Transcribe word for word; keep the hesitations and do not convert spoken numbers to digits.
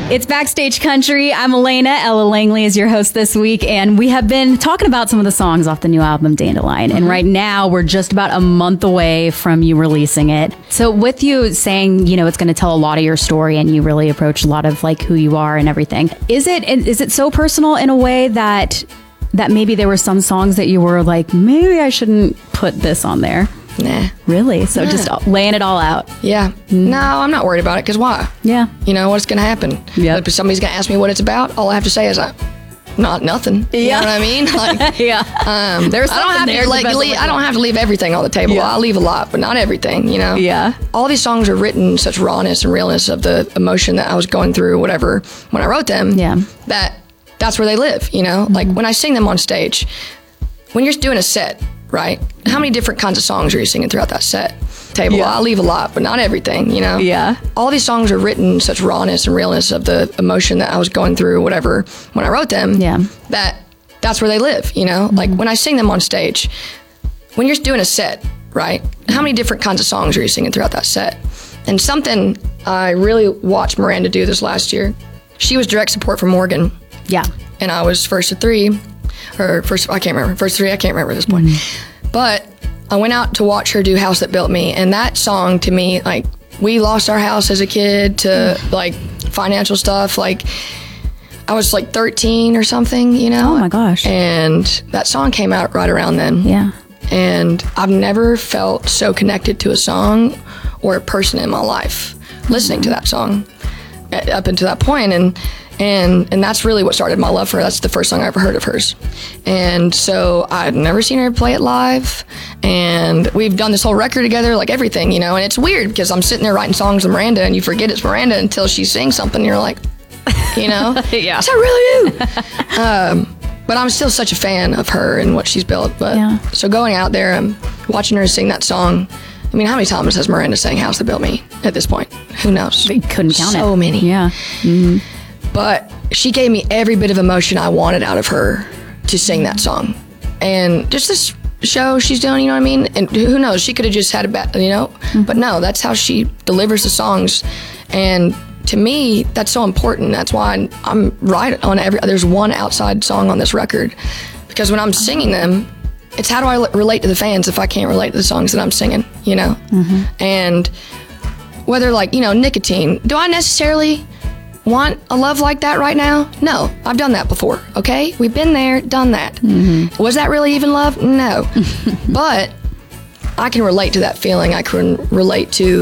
It's Backstage Country. I'm Elena. Ella Langley is your host this week, and we have been talking about some of the songs off the new album, Dandelion. Mm-hmm. And right now, we're just about a month away from you releasing it. So with you saying, you know, it's going to tell a lot of your story, and you really approach a lot of like who you are and everything. Is it is it so personal in a way that that maybe there were some songs that you were like, maybe I shouldn't put this on there? Nah. Really? So Yeah. just laying it all out. Yeah. Mm. No, I'm not worried about it, because why? Yeah. You know, what's going to happen? Yep. If somebody's going to ask me what it's about, all I have to say is, uh, not nothing. You Yeah. know what I mean? Like, Yeah. um, There's I don't something have there to like, depends on leave, what I you don't want. have to leave everything on the table. Yeah. I'll leave a lot, but not everything, you know? Yeah. All these songs are written such rawness and realness of the emotion that I was going through, whatever, when I wrote them. Yeah. That that's where they live, you know? Mm-hmm. Like, when I sing them on stage, when you're doing a set, right? How many different kinds of songs are you singing throughout that set? Table. Yeah. I'll leave a lot, but not everything, you know? Yeah. All these songs are written such rawness and realness of the emotion that I was going through, whatever, when I wrote them. Yeah. That that's where they live, you know? Mm-hmm. Like, when I sing them on stage, when you're doing a set, right? How many different kinds of songs are you singing throughout that set? And something I really watched Miranda do this last year, she was direct support for Morgan. Yeah. And I was first to three, or first, I can't remember, first three, I can't remember at this point. Mm-hmm. But I went out to watch her do House That Built Me, and that song to me, like, we lost our house as a kid to, mm. like, financial stuff, like, I was like thirteen or something, you know? Oh my gosh. And that song came out right around then. Yeah. And I've never felt so connected to a song or a person in my life listening to that song up until that point. And And and that's really what started my love for her. That's the first song I ever heard of hers. And so I'd never seen her play it live. And we've done this whole record together, like everything, you know. And it's weird because I'm sitting there writing songs with Miranda, and you forget it's Miranda until she sings something. And you're like, you know, yeah. Is that really you? um, but I'm still such a fan of her and what she's built. But Yeah. so going out there and watching her sing that song, I mean, how many times has Miranda sang House That Built Me at this point? Who knows? We couldn't count so it. So many. Yeah. Mm-hmm. But she gave me every bit of emotion I wanted out of her to sing that song. And just this show she's doing, you know what I mean? And who knows, she could have just had a bad, you know? Mm-hmm. But no, that's how she delivers the songs. And to me, that's so important. That's why I'm right on every, there's one outside song on this record. Because when I'm singing them, it's how do I relate to the fans if I can't relate to the songs that I'm singing, you know? Mm-hmm. And whether, like, you know, Nicotine, do I necessarily want a love like that right now? No, I've done that before, okay? We've been there, done that. Mm-hmm. Was that really even love? No. But I can relate to that feeling. I can relate to